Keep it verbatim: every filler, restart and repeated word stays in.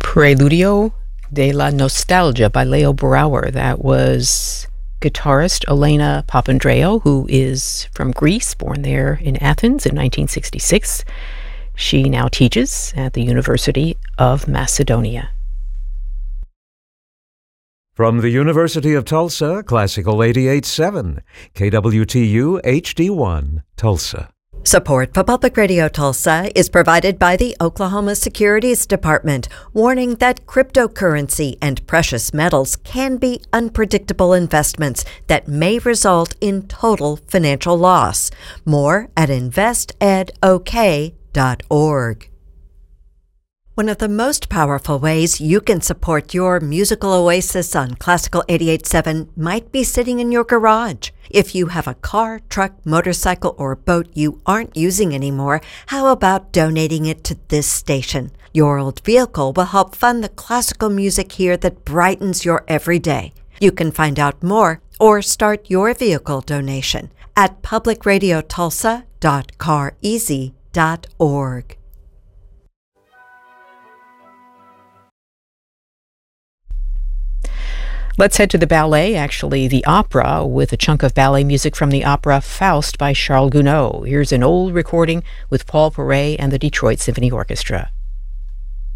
Preludio de la Nostalgia by Leo Brouwer. That was guitarist Elena Papandreou, who is from Greece, born there in Athens in nineteen sixty-six. She now teaches at the University of Macedonia. From the University of Tulsa, Classical eighty-eight point seven, K W T U H D one, Tulsa. Support for Public Radio Tulsa is provided by the Oklahoma Securities Department, warning that cryptocurrency and precious metals can be unpredictable investments that may result in total financial loss. More at invest ed o k dot org. One of the most powerful ways you can support your musical oasis on Classical eighty-eight point seven might be sitting in your garage. If you have a car, truck, motorcycle, or boat you aren't using anymore, how about donating it to this station? Your old vehicle will help fund the classical music here that brightens your everyday. You can find out more or start your vehicle donation at public radio tulsa dot car easy dot org. Let's head to the ballet, actually the opera, with a chunk of ballet music from the opera Faust by Charles Gounod. Here's an old recording with Paul Paray and the Detroit Symphony Orchestra.